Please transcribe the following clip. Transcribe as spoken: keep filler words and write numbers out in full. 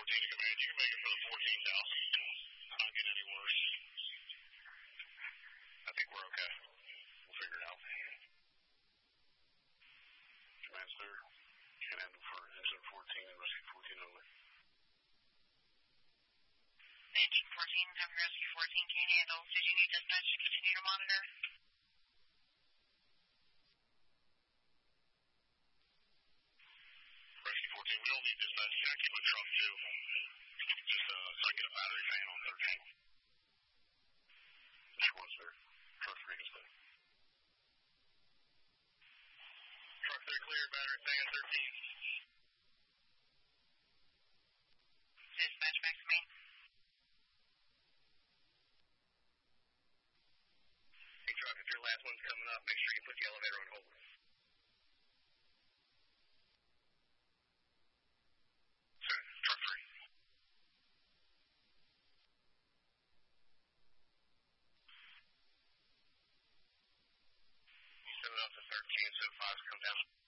fourteen to command. You can make it for the fourteen thousand. Not getting any worse. I think we're okay. We'll figure it out. Command, sir. Can handle for engine fourteen and rescue fourteen only. Engine fourteen, Heavy Rescue fourteen can handle. Did you need dispatch to continue to monitor? Rescue fourteen, we don't need dispatch. Can I keep a truck too? Just uh, so I can get a battery fan on thirteen. Which one, sir? Truck three to stay. Truck three clear, battery fan thirteen. Dispatch back to me. Hey, truck, if your last one's coming up, make sure you put the elevator on hold. Sir, truck three. You send it up to thirteen, so five come down.